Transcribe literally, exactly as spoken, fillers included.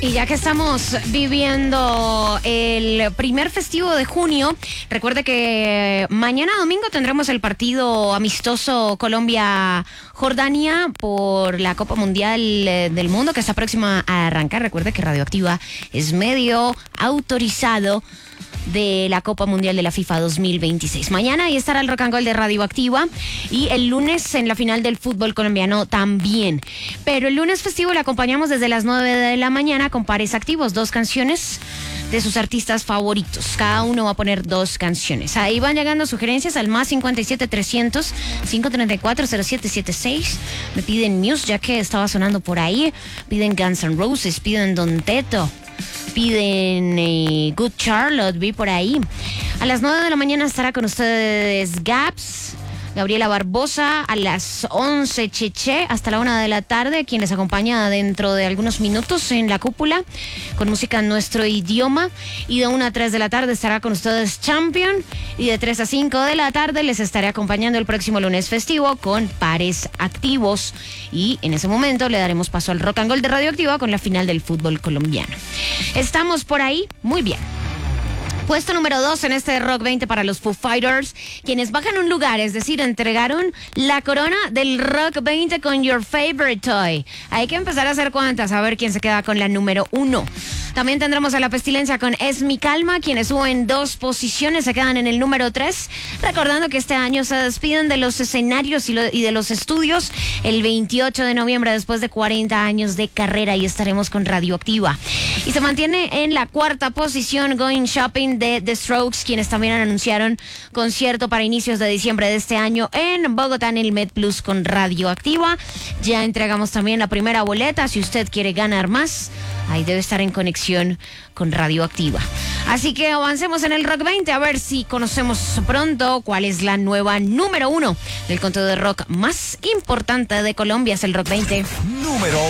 Y ya que estamos viviendo el primer festivo de junio, recuerde que mañana domingo tendremos el partido amistoso Colombia-Jordania por la Copa Mundial del Mundo que está próxima a arrancar. Recuerde que Radioactiva es medio autorizado de la Copa Mundial de la FIFA dos mil veintiséis. Mañana ahí estará el Rock and Roll de Radioactiva y el lunes en la final del fútbol colombiano también. Pero el lunes festivo le acompañamos desde las nueve de la mañana con Pares Activos, dos canciones de sus artistas favoritos. Cada uno va a poner dos canciones. Ahí van llegando sugerencias al más cincuenta y siete, trescientos, quinientos treinta y cuatro, cero siete siete seis. Me piden Muse, ya que estaba sonando por ahí. Piden Guns N' Roses, piden Don Teto. Piden eh, Good Charlotte, vi por ahí. A las nueve de la mañana estará con ustedes Gaps, Gabriela Barbosa. A las once Cheche, hasta la una de la tarde, quien les acompaña dentro de algunos minutos en la cúpula con música en nuestro idioma. Y de una a tres de la tarde estará con ustedes Champion. Y de tres a cinco de la tarde les estaré acompañando el próximo lunes festivo con Pares Activos. Y en ese momento le daremos paso al Rock and Roll de Radioactiva con la final del fútbol colombiano. ¿Estamos por ahí? Muy bien. Puesto número dos en este Rock veinte para los Foo Fighters, quienes bajan un lugar, es decir, entregaron la corona del Rock veinte con Your Favorite Toy. Hay que empezar a hacer cuentas, a ver quién se queda con la número uno. También tendremos a La Pestilencia con Es Mi Calma, quienes suben dos posiciones, se quedan en el número tres. Recordando que este año se despiden de los escenarios y, lo, y de los estudios el veintiocho de noviembre, después de cuarenta años de carrera, y estaremos con Radioactiva. Y se mantiene en la cuarta posición Going Shopping de The Strokes, quienes también anunciaron concierto para inicios de diciembre de este año en Bogotá en el MedPlus con Radioactiva. Ya entregamos también la primera boleta. Si usted quiere ganar más, ahí debe estar en conexión con Radioactiva. Así que avancemos en el Rock veinte a ver si conocemos pronto cuál es la nueva número uno del conteo de rock más importante de Colombia. Es el Rock veinte. Número